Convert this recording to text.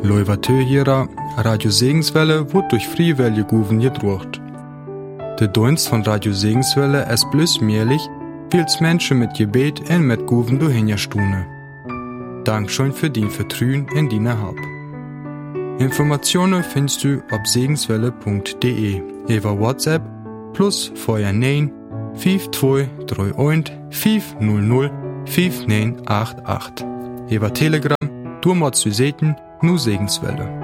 Leuvatö Radio Segenswelle wird durch Freiwillige Guven gedruckt. Der Dienst von Radio Segenswelle ist bloß möglich, weil es Menschen mit Gebet und mit Guven durchhinterstune. Dankeschön für dein Vertrauen in deine Hab. Informationen findest du auf segenswelle.de über WhatsApp plus vorher 9 5231 500 5988. Über Telegram, du musst du sehen, nur Segenswelle.